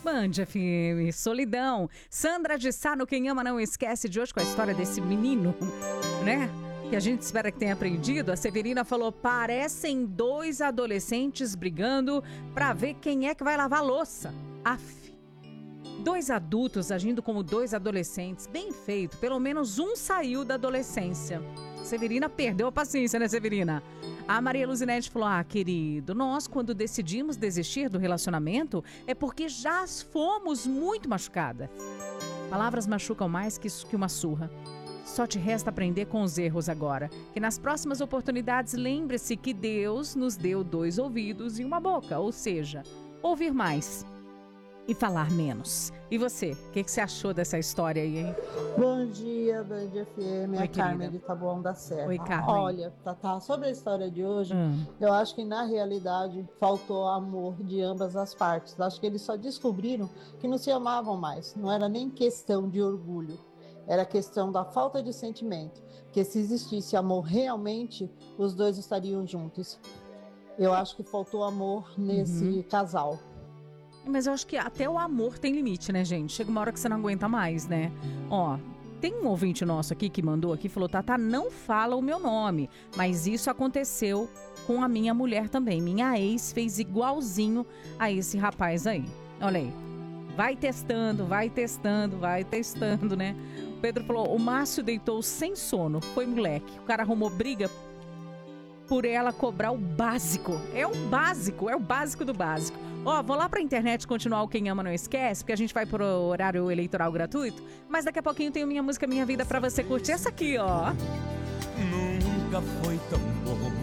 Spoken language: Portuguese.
Band FM, Solidão. Sandra de Sá, no Quem Ama Não Esquece, de hoje com a história desse menino, né? Que a gente espera que tenha aprendido. A Severina falou, parecem dois adolescentes brigando pra ver quem é que vai lavar a louça. Aff. Dois adultos agindo como dois adolescentes. Bem feito. Pelo menos um saiu da adolescência. Severina perdeu a paciência, né, Severina? A Maria Luzinete falou, querido, nós quando decidimos desistir do relacionamento é porque já fomos muito machucadas. Palavras machucam mais que uma surra. Só te resta aprender com os erros agora. Que nas próximas oportunidades lembre-se que Deus nos deu 2 ouvidos e uma boca. Ou seja, ouvir mais e falar menos. E você, o que você achou dessa história aí, hein? Bom dia, Band FM. Oi, a Carmen de Taboão da Serra. Oi, Carmen. Olha, Tatá, sobre a história de hoje, eu acho que na realidade faltou amor de ambas as partes. Acho que eles só descobriram que não se amavam mais. Não era nem questão de orgulho. Era questão da falta de sentimento. Que se existisse amor realmente, os dois estariam juntos. Eu acho que faltou amor nesse casal. Mas eu acho que até o amor tem limite, né, gente? Chega uma hora que você não aguenta mais, né? Ó, tem um ouvinte nosso aqui que mandou aqui, falou, Tatá, não fala o meu nome, mas isso aconteceu com a minha mulher também. Minha ex fez igualzinho a esse rapaz aí. Olha aí. Vai testando, né? O Pedro falou, o Márcio deitou sem sono, foi moleque. O cara arrumou briga por ela cobrar o básico. É o básico do básico. Ó, vou lá pra internet continuar o Quem Ama Não Esquece, porque a gente vai pro horário eleitoral gratuito, mas daqui a pouquinho tem Minha Música Minha Vida pra você curtir essa aqui, ó. Nunca foi tão bom